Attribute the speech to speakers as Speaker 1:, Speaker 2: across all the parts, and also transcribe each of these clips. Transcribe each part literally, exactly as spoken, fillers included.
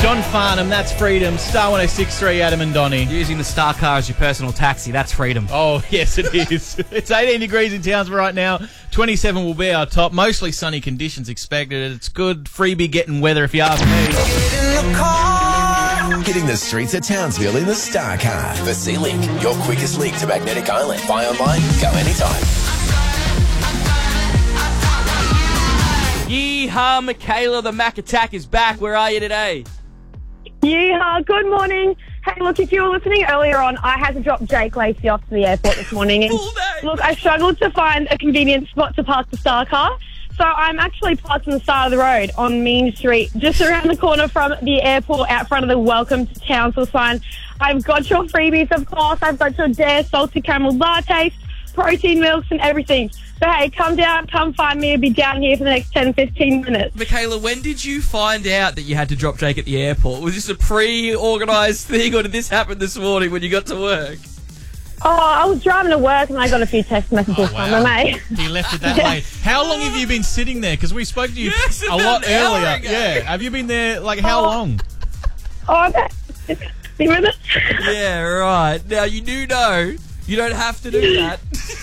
Speaker 1: John Farnham, that's freedom. Star one oh six point three, Adam and Donnie.
Speaker 2: Using the Star car as your personal taxi, that's freedom.
Speaker 1: Oh, yes, it is. It's eighteen degrees in Townsville right now. twenty-seven will be our top. Mostly sunny conditions expected. It's good freebie getting weather, if you ask me.
Speaker 3: Get in the car. Hitting the streets of Townsville in the Star car. The Sea-Link, your quickest link to Magnetic Island. Buy online, go anytime.
Speaker 2: Yeehaw, Michaela, the Mac Attack is back. Where are you today?
Speaker 4: Yeehaw, good morning. Hey, look, if you were listening earlier on, I had to drop Jake Lacey off to the airport this morning. And look, I struggled to find a convenient spot to park the Star car. So I'm actually parked on the side of the road on Mean Street, just around the corner from the airport, out front of the Welcome to Townsville sign. I've got your freebies, of course. I've got your Dare Salted Caramel Lattes, protein milks and everything. So, hey, come down, come find me. I'll be down here for the next ten, fifteen minutes.
Speaker 2: Michaela, when did you find out that you had to drop Jake at the airport? Was this a pre-organised thing, or did this happen this morning when you got to work?
Speaker 4: Oh, I was driving to work and I got a few text messages
Speaker 1: Oh, wow.
Speaker 4: from my mate.
Speaker 1: He left it that late. How long have you been sitting there? Because we spoke to you
Speaker 2: Yes,
Speaker 1: a
Speaker 2: about
Speaker 1: lot
Speaker 2: an hour
Speaker 1: earlier.
Speaker 2: ago.
Speaker 1: Yeah. Have you been there, like, how
Speaker 4: Oh.
Speaker 1: long?
Speaker 4: Oh, okay. Be with us.
Speaker 2: Yeah, right. Now, you do know you don't have to do that.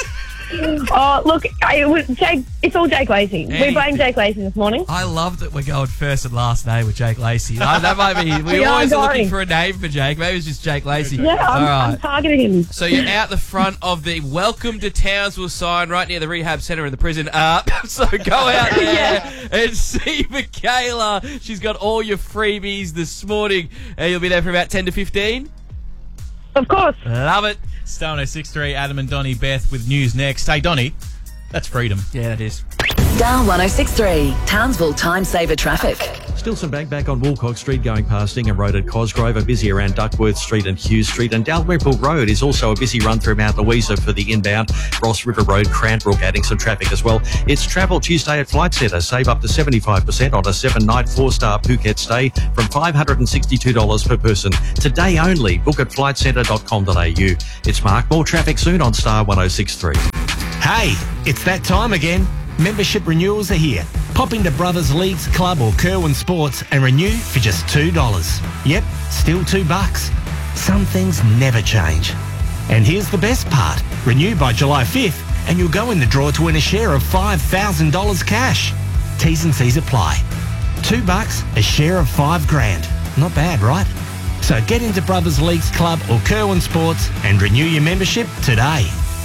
Speaker 4: Oh, look, it was Jake. It's all Jake Lacey.
Speaker 2: Hey.
Speaker 4: We blamed Jake Lacey this morning.
Speaker 2: I love that we're going first and last name with Jake Lacey. No, that might be. We're
Speaker 4: Yeah,
Speaker 2: always
Speaker 4: I'm
Speaker 2: looking
Speaker 4: sorry.
Speaker 2: for a name for Jake. Maybe it's just Jake Lacey.
Speaker 4: Yeah, I'm,
Speaker 2: All right.
Speaker 4: I'm targeting him.
Speaker 2: So you're out the front of the Welcome to Townsville sign right near the rehab centre in the prison. Uh, so go out there
Speaker 4: Yeah.
Speaker 2: and see Michaela. She's got all your freebies this morning. Uh, you'll be there for about ten to fifteen.
Speaker 4: Of course.
Speaker 2: Love it.
Speaker 1: Star one oh six point three, Adam and Donnie. Beth with news next. Hey, Donnie, that's freedom.
Speaker 2: Yeah, that is.
Speaker 5: Star one oh six point three, Townsville Time Saver Traffic.
Speaker 6: Still some bank back on Woolcock Street going past Ingham Road at Cosgrove, a busy around Duckworth Street and Hughes Street, and Dalrymple Road is also a busy run through Mount Louisa for the inbound. Ross River Road, Cranbrook adding some traffic as well. It's Travel Tuesday at Flight Centre. Save up to seventy-five percent on a seven-night four-star Phuket stay from five hundred sixty-two dollars per person. Today only. Book at flight centre dot com dot a u. It's Mark. More traffic soon on Star one oh six point three.
Speaker 7: Hey, it's that time again. Membership renewals are here. Pop into Brothers Leagues Club or Kerwin Sports and renew for just two dollars. Yep, still two bucks. Some things never change. And here's the best part. Renew by July fifth and you'll go in the draw to win a share of five thousand dollars cash. T's and C's apply. Two bucks, a share of five grand. Not bad, right? So get into Brothers Leagues Club or Kerwin Sports and renew your membership today.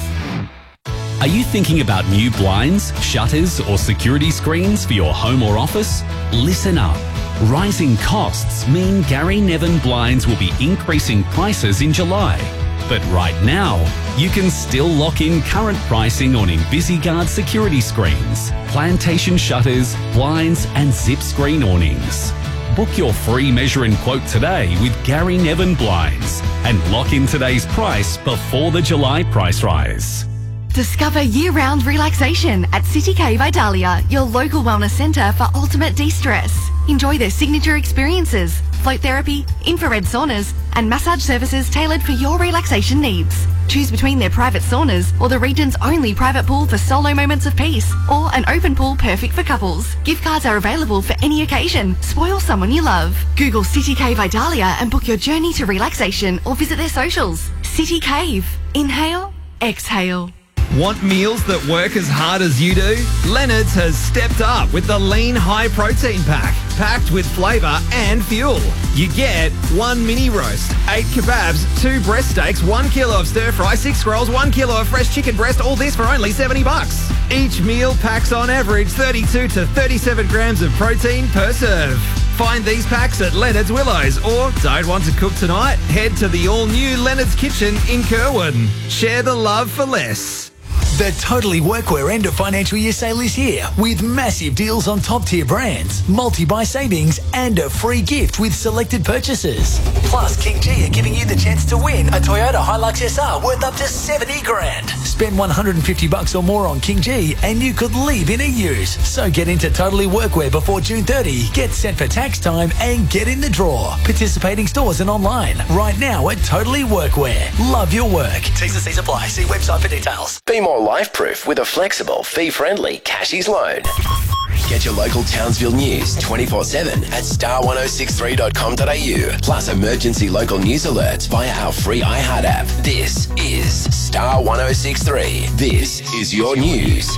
Speaker 8: Are you thinking about new blinds, shutters, or security screens for your home or office? Listen up. Rising costs mean Gary Nevin Blinds will be increasing prices in July. But right now, you can still lock in current pricing on InvisiGuard security screens, plantation shutters, blinds, and zip screen awnings. Book your free measure and quote today with Gary Nevin Blinds and lock in today's price before the July price rise.
Speaker 9: Discover year-round relaxation at City Cave Idalia, your local wellness centre for ultimate de-stress. Enjoy their signature experiences, float therapy, infrared saunas, and massage services tailored for your relaxation needs. Choose between their private saunas or the region's only private pool for solo moments of peace, or an open pool perfect for couples. Gift cards are available for any occasion. Spoil someone you love. Google City Cave Idalia and book your journey to relaxation or visit their socials. City Cave. Inhale, exhale.
Speaker 10: Want meals that work as hard as you do? Leonard's has stepped up with the Lean High Protein Pack, packed with flavour and fuel. You get one mini roast, eight kebabs, two breast steaks, one kilo of stir fry, six rolls, one kilo of fresh chicken breast, all this for only seventy bucks. Each meal packs on average thirty-two to thirty-seven grams of protein per serve. Find these packs at Leonard's Willows, or don't want to cook tonight? Head to the all-new Leonard's Kitchen in Kerwin. Share the love for less.
Speaker 11: The Totally Workwear end of financial year sale is here with massive deals on top tier brands, multi-buy savings and a free gift with selected purchases. Plus, King G are giving you the chance to win a Toyota Hilux S R worth up to seventy grand. Spend one hundred fifty bucks or more on King G and you could leave in a use. So get into Totally Workwear before June thirtieth, get set for tax time and get in the draw. Participating stores and online right now at Totally Workwear. Love your work. T's and C's apply. See website for details.
Speaker 3: Be more life-proof with a flexible, fee-friendly Cashies loan. Get your local Townsville news twenty-four seven at star ten sixty-three dot com dot a u. Plus emergency local news alerts via our free iHeart app. This is Star ten sixty-three. This is your news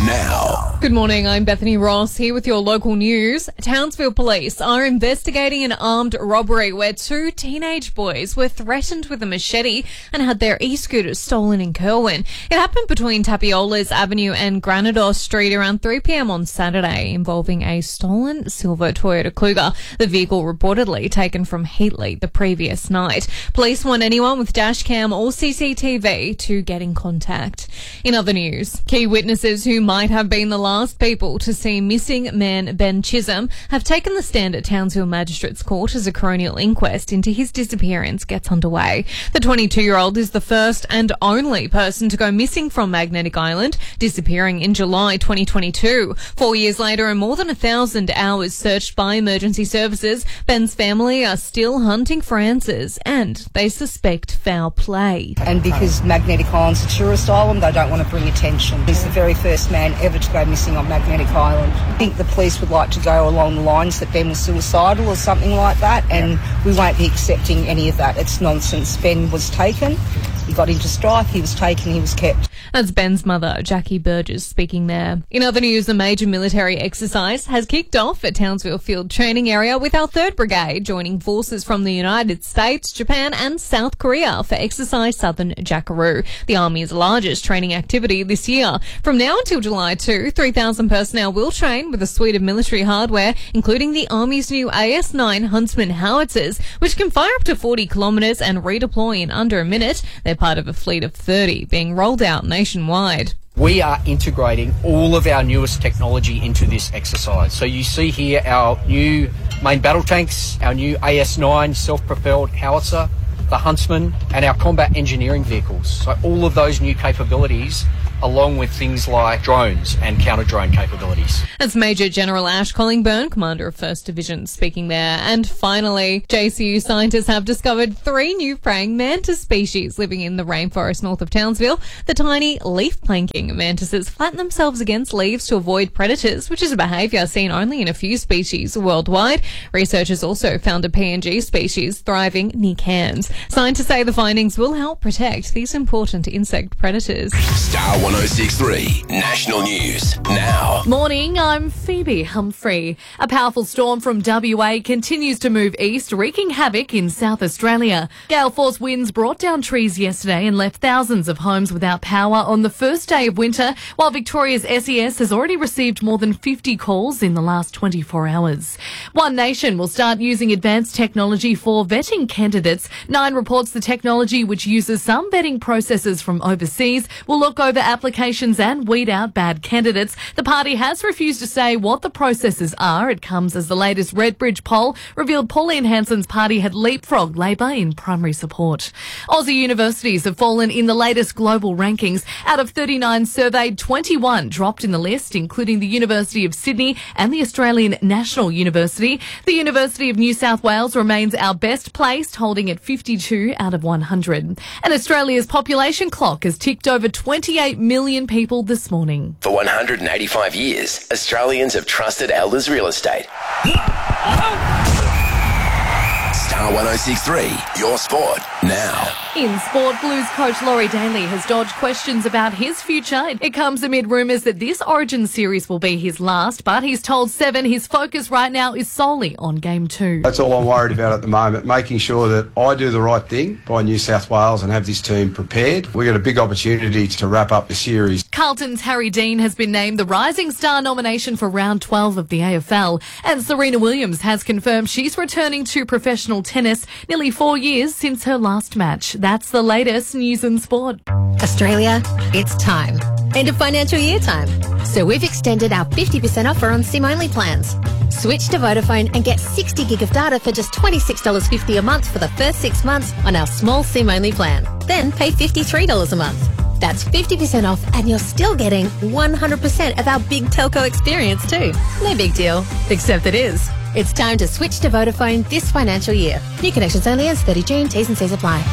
Speaker 3: now.
Speaker 12: Good morning, I'm Bethany Ross here with your local news. Townsville police are investigating an armed robbery where two teenage boys were threatened with a machete and had their e-scooters stolen in Kerwin. It happened between Tapiolas Avenue and Granados Street around three p.m. on Saturday, involving a stolen silver Toyota Cougar, the vehicle reportedly taken from Heatley the previous night. Police want anyone with dash cam or C C T V to get in contact. In other news, key witnesses who might have been the last people to see missing man Ben Chisholm have taken the stand at Townsville Magistrates Court as a coronial inquest into his disappearance gets underway. The twenty-two-year-old is the first and only person to go missing from Magnetic Island, disappearing in July twenty twenty-two. Four years later and more than a thousand hours searched by emergency services, Ben's family are still hunting for answers and they suspect foul play.
Speaker 13: And because Magnetic Island's a tourist island, they don't want to bring attention. He's the very first man ever to go missing on Magnetic Island. I think the police would like to go along the lines that Ben was suicidal or something like that, and we won't be accepting any of that. It's nonsense. Ben was taken. He got into strife, he was taken, he was kept.
Speaker 12: That's Ben's mother, Jackie Burgess, speaking there. In other news, a major military exercise has kicked off at Townsville Field Training Area with our third Brigade joining forces from the United States, Japan and South Korea for Exercise Southern Jackaroo, the Army's largest training activity this year. From now until July second, three thousand personnel will train with a suite of military hardware, including the Army's new A S nine Huntsman howitzers, which can fire up to forty kilometres and redeploy in under a minute. They're part of a fleet of thirty being rolled out nationwide.
Speaker 14: We are integrating all of our newest technology into this exercise. So you see here our new main battle tanks, our new A S nine self-propelled howitzer, the Huntsman, and our combat engineering vehicles. So all of those new capabilities, along with things like drones and counter-drone capabilities.
Speaker 12: That's Major General Ash Collingburn, Commander of first Division, speaking there. And finally, J C U scientists have discovered three new praying mantis species living in the rainforest north of Townsville. The tiny leaf-planking mantises flatten themselves against leaves to avoid predators, which is a behaviour seen only in a few species worldwide. Researchers also found a P N G species thriving near Cairns. Scientists say the findings will help protect these important insect predators.
Speaker 3: Star ten sixty-three National News now.
Speaker 15: Morning, I'm Phoebe Humphrey. A powerful storm from W A continues to move east, wreaking havoc in South Australia. Gale force winds brought down trees yesterday and left thousands of homes without power on the first day of winter, while Victoria's S E S has already received more than fifty calls in the last twenty-four hours. One Nation will start using advanced technology for vetting candidates. Nine reports the technology, which uses some vetting processes from overseas, will look over applications and weed out bad candidates. The party has refused to say what the processes are. It comes as the latest Redbridge poll revealed Pauline Hanson's party had leapfrogged Labor in primary support. Aussie universities have fallen in the latest global rankings. Out of thirty-nine surveyed, twenty-one dropped in the list, including the University of Sydney and the Australian National University. The University of New South Wales remains our best placed, holding at fifty-two out of one hundred. And Australia's population clock has ticked over twenty-eight million people this morning.
Speaker 3: For one hundred eighty-five years, Australians have trusted Elders Real Estate. Star ten sixty-three, your sport now.
Speaker 15: In sport, Blues coach Laurie Daly has dodged questions about his future. It comes amid rumours that this Origin series will be his last, but he's told Seven his focus right now is solely on Game two.
Speaker 16: That's all I'm worried about at the moment, making sure that I do the right thing by New South Wales and have this team prepared. We've got a big opportunity to wrap up the series.
Speaker 15: Carlton's Harry Dean has been named the Rising Star nomination for round twelve of the A F L, and Serena Williams has confirmed she's returning to professional tennis nearly four years since her last match. That's the latest news and sport.
Speaker 17: Australia, it's time. End of financial year time. So we've extended our fifty percent offer on SIM-only plans. Switch to Vodafone and get sixty gig of data for just twenty-six dollars fifty a month for the first six months on our small SIM-only plan. Then pay fifty-three dollars a month. That's fifty percent off and you're still getting one hundred percent of our big telco experience too. No big deal, except it is. It's time to switch to Vodafone this financial year. New connections only as thirty June. T's and C's apply.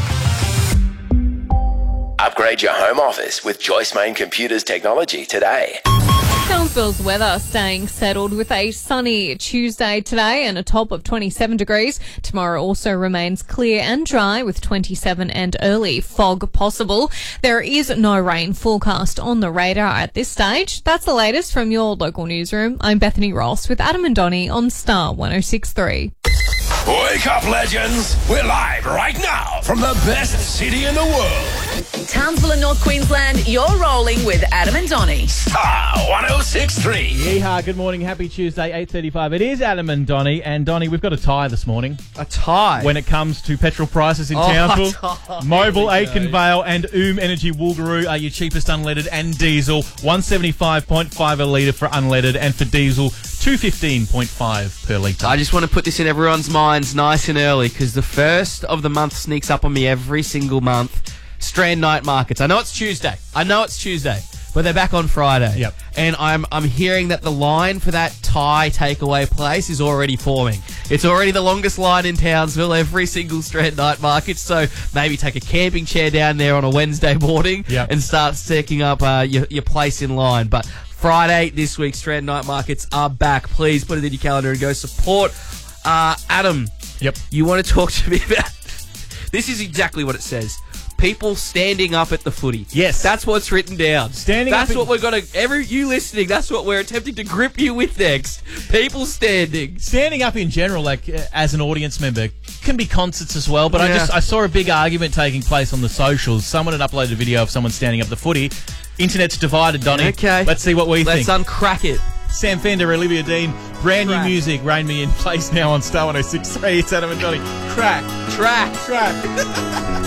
Speaker 3: Upgrade your home office with Joyce Main Computers technology today.
Speaker 12: Sounds Townsville's weather staying settled with a sunny Tuesday today and a top of twenty-seven degrees. Tomorrow also remains clear and dry with twenty-seven and early fog possible. There is no rain forecast on the radar at this stage. That's the latest from your local newsroom. I'm Bethany Ross with Adam and Donnie on Star one oh six point three.
Speaker 3: Wake up, legends! We're live right now from the best city in the world.
Speaker 5: Townsville and North Queensland, you're rolling with Adam and Donnie.
Speaker 3: Star one oh six point three.
Speaker 1: Yeehaw, good morning. Happy Tuesday, eight thirty-five. It is Adam and Donnie. And Donnie, we've got a tie this morning.
Speaker 2: A tie?
Speaker 1: When it comes to petrol prices in
Speaker 2: Oh,
Speaker 1: Townsville.
Speaker 2: tie.
Speaker 1: Mobil,
Speaker 2: Here we
Speaker 1: Aiken
Speaker 2: go.
Speaker 1: Vale and Oom Energy Woolgaroo are your cheapest unleaded and diesel. one seventy-five point five a litre for unleaded and for diesel, two fifteen point five per litre.
Speaker 2: I just want to put this in everyone's minds nice and early because the first of the month sneaks up on me every single month. Strand night markets. I know it's Tuesday. I know it's Tuesday, but they're back on Friday.
Speaker 1: Yep.
Speaker 2: And I'm I'm hearing that the line for that Thai takeaway place is already forming. It's already the longest line in Townsville, every single Strand night market. So maybe take a camping chair down there on a Wednesday morning
Speaker 1: Yep.
Speaker 2: and start stacking up uh, your, your place in line. But Friday this week, Strand night markets are back. Please put it in your calendar and go support. Uh, Adam,
Speaker 1: Yep.
Speaker 2: you want to talk to me about... This is exactly what it says. People standing up at the footy.
Speaker 1: Yes.
Speaker 2: That's what's written down.
Speaker 1: Standing
Speaker 2: That's
Speaker 1: up
Speaker 2: what
Speaker 1: in-
Speaker 2: we're going to... Every you listening, that's what we're attempting to grip you with next. People standing.
Speaker 1: Standing up in general, like uh, as an audience member, can be concerts as well. But I
Speaker 2: Yeah.
Speaker 1: just I saw a big argument taking place on the socials. Someone had uploaded a video of someone standing up the footy. Internet's divided, Donny.
Speaker 2: Okay.
Speaker 1: Let's see what we
Speaker 2: Let's
Speaker 1: think.
Speaker 2: uncrack it.
Speaker 1: Sam Fender, Olivia Dean, brand
Speaker 2: Crack.
Speaker 1: new music, Rain Me in Place now on Star one oh six point three. It's Adam and Donny. Crack.
Speaker 2: Track.
Speaker 1: Crack.